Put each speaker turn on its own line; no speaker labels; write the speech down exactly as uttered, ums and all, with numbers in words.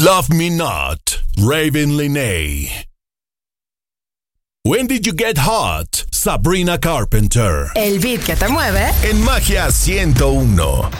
Love Me Not, Raven Lenae. When Did You Get Hot, Sabrina Carpenter.
El beat que te mueve.
En Magia ciento uno.